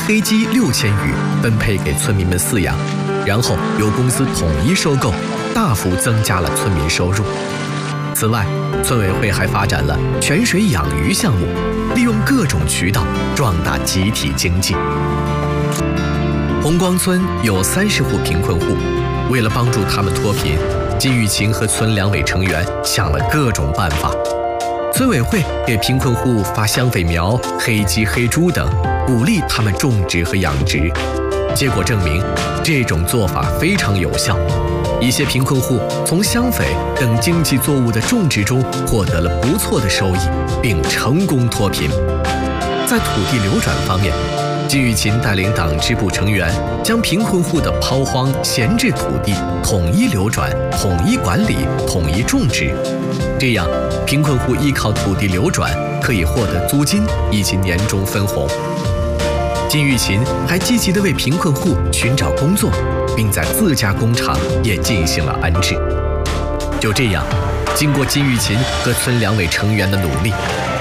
黑鸡6000余分配给村民们饲养，然后由公司统一收购，大幅增加了村民收入。此外，村委会还发展了泉水养鱼项目，利用各种渠道壮大集体经济。红光村有30户贫困户，为了帮助他们脱贫，金玉琴和村两委成员想了各种办法。村委会给贫困户发香粉苗、黑鸡、黑猪等，鼓励他们种植和养殖。结果证明，这种做法非常有效。一些贫困户从香粉等经济作物的种植中获得了不错的收益，并成功脱贫。在土地流转方面，金玉琴带领党支部成员将贫困户的抛荒、闲置土地统一流转、统一管理、统一种植。这样，贫困户依靠土地流转，可以获得租金以及年终分红。金玉琴还积极地为贫困户寻找工作，并在自家工厂也进行了安置。就这样，经过金玉琴和村两委成员的努力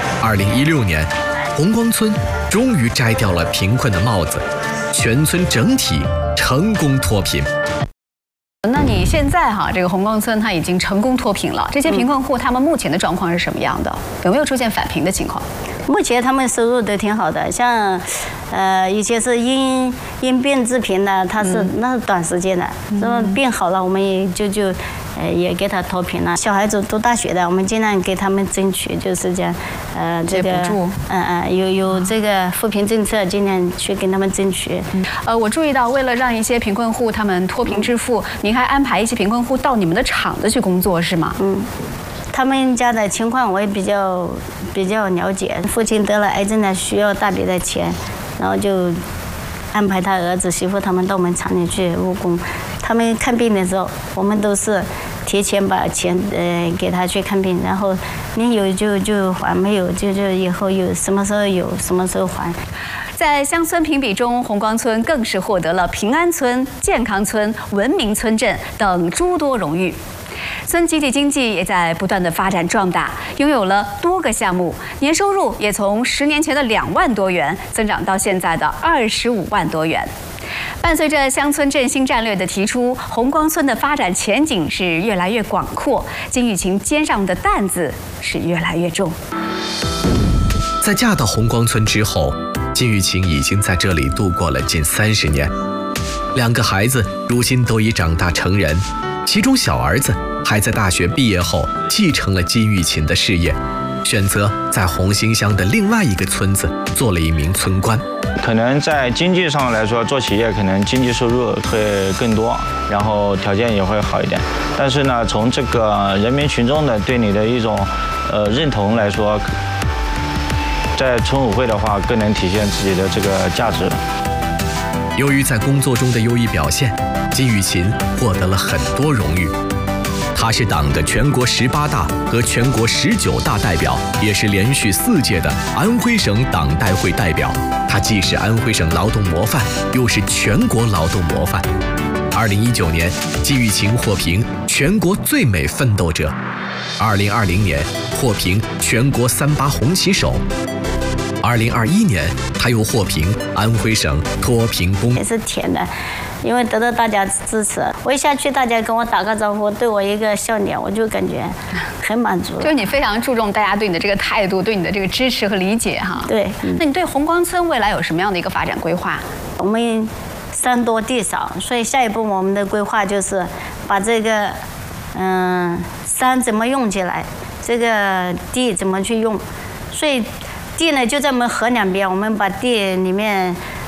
，2016年，红光村终于摘掉了贫困的帽子，全村整体成功脱贫。 那你现在这个红光村它已经成功脱贫了，这些贫困户他们目前的状况是什么样的？有没有出现返贫的情况？ 目前他们收入都挺好的，像以前是因病致贫的，那是短时间的，这么病好了，我们也给他脱贫了。小孩子读大学的，我们尽量给他们争取，就是这样，这个补助， 有这个扶贫政策，尽量去跟他们争取。 我注意到，为了让一些贫困户他们脱贫致富，您还安排一些贫困户到你们的厂子去工作，是吗？ 他们家的情况我也比较了解，父亲得了癌症呢，需要大笔的钱，然后就安排他儿子媳妇他们到我们厂里去务工。他们看病的时候，我们都是提前把钱给他去看病，然后你有就还，没有就以后有什么时候有什么时候还。 在乡村评比中，红光村更是获得了平安村、健康村、文明村镇等诸多荣誉。村集体经济也在不断的发展壮大，拥有了多个项目，年收入也从10年前的2万多元增长到现在的25万多元。伴随着乡村振兴战略的提出，红光村的发展前景是越来越广阔，金玉琴肩上的担子是越来越重。 在嫁到红光村之后，金玉琴已经在这里度过了近30年，2个孩子如今都已长大成人，其中小儿子还在大学毕业后继承了金玉琴的事业，选择在红星乡的另外一个村子做了一名村官。 可能在经济上来说，做企业可能经济收入会更多，然后条件也会好一点。但是呢，从这个人民群众的对你的一种认同来说，在村委会的话更能体现自己的这个价值。 由于在工作中的优异表现，金玉琴获得了很多荣誉。他是党的全国18大和全国19大代表，也是连续4届的安徽省党代会代表。他既是安徽省劳动模范，又是全国劳动模范。2019年，金玉琴获评全国最美奋斗者。2020年获评全国38红旗手。2021年，他又获评安徽省脱贫工， 也是甜的。因为得到大家支持，我一下去，大家跟我打个招呼，对我一个笑脸，我就感觉很满足。 就是你非常注重大家对你的这个态度，对你的这个支持和理解哈。 对， 那你对红光村未来有什么样的一个发展规划？ 我们山多地少，所以下一步我们的规划就是把这个山怎么用起来，这个地怎么去用，所以地呢就在我们河两边，我们把地里面